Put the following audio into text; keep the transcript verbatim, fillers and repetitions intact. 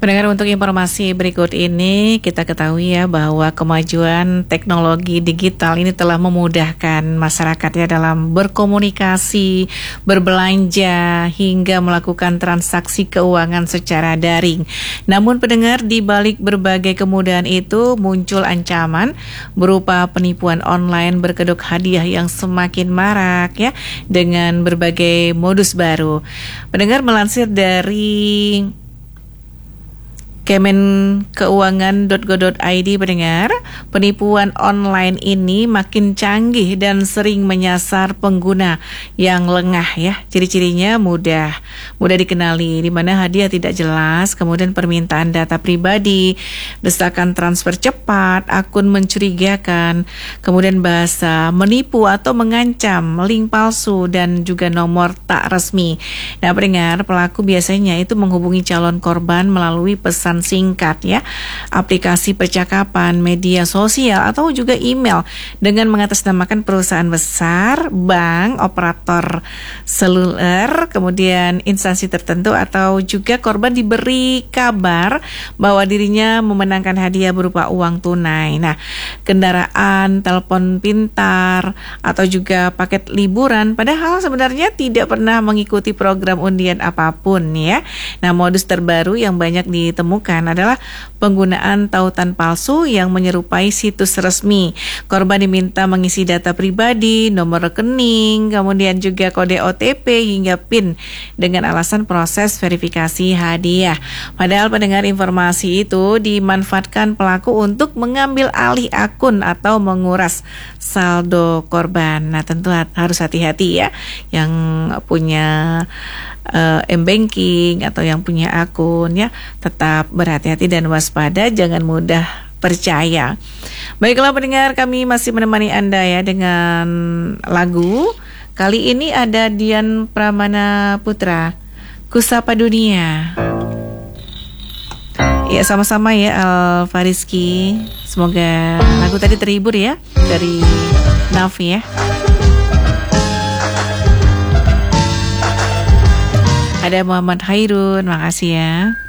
Pendengar, untuk informasi berikut ini kita ketahui ya bahwa kemajuan teknologi digital ini telah memudahkan masyarakat ya dalam berkomunikasi, berbelanja hingga melakukan transaksi keuangan secara daring. Namun pendengar, di balik berbagai kemudahan itu muncul ancaman berupa penipuan online berkedok hadiah yang semakin marak ya dengan berbagai modus baru. Pendengar, melansir dari kemenkeuangan titik go titik i d, pendengar, penipuan online ini makin canggih dan sering menyasar pengguna yang lengah ya. Ciri-cirinya mudah mudah dikenali, di mana hadiah tidak jelas, kemudian permintaan data pribadi, desakan transfer cepat, akun mencurigakan, kemudian bahasa menipu atau mengancam, link palsu, dan juga nomor tak resmi. Nah pendengar, pelaku biasanya itu menghubungi calon korban melalui pesan singkat ya, aplikasi percakapan, media sosial, atau juga email dengan mengatasnamakan perusahaan besar, bank, operator seluler, kemudian instansi tertentu, atau juga korban diberi kabar bahwa dirinya memenangkan hadiah berupa uang tunai. Nah, kendaraan, telepon pintar, atau juga paket liburan, padahal sebenarnya tidak pernah mengikuti program undian apapun ya. Nah, modus terbaru yang banyak ditemukan adalah penggunaan tautan palsu yang menyerupai situs resmi. Korban diminta mengisi data pribadi, nomor rekening, kemudian juga kode O T P hingga PIN dengan alasan proses verifikasi hadiah. Padahal pendengar, informasi itu dimanfaatkan pelaku untuk mengambil alih akun atau menguras saldo korban. Nah, tentu harus hati-hati ya yang punya uh, m-banking atau yang punya akun ya, tetap berhati-hati dan waspada, jangan mudah percaya. Baiklah pendengar, kami masih menemani Anda ya dengan lagu. Kali ini ada Dian Pramana Putra, Kusapa Dunia. Ya, sama-sama ya Al-Fariski. Semoga lagu tadi terhibur ya dari Nafi ya. Ada Muhammad Hairun, makasih ya.